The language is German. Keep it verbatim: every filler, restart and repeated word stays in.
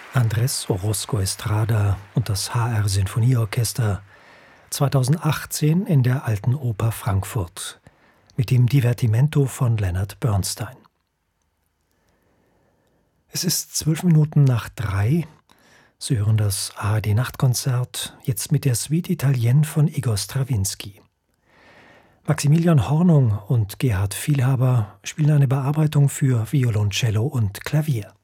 Andrés Orozco Estrada und das H R Sinfonieorchester zweitausendachtzehn in der Alten Oper Frankfurt mit dem Divertimento von Leonard Bernstein. Es ist zwölf Minuten nach drei. Sie hören das A R D-Nachtkonzert, jetzt mit der Suite Italienne von Igor Strawinski. Maximilian Hornung und Gerhard Vielhaber spielen eine Bearbeitung für Violoncello und Klavier.